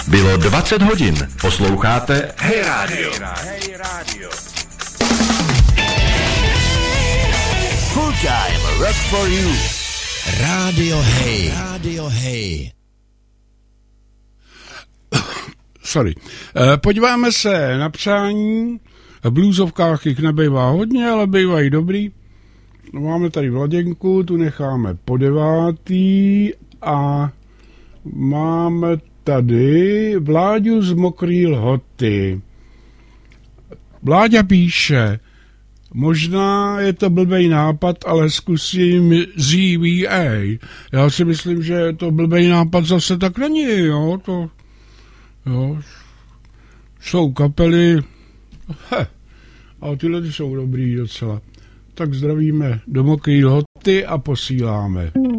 Bylo 20 hodin. Posloucháte Hey Radio. Full time rock for you. Radio Hey. Radio Hey. Sorry. Podíváme se na přání. V bluesovkách jich nebejvá hodně, ale bývají dobrý. Máme tady Vladěnku, tu necháme po 9. a máme tady Vláďu z Mokrý Lhoty. Vláďa píše, možná je to blbej nápad, ale zkusím ZVA. Já si myslím, že to blbej nápad zase tak není, jo, to, jo, jsou kapely, a tyhle jsou dobrý docela. Tak zdravíme do Mokrý Lhoty a posíláme.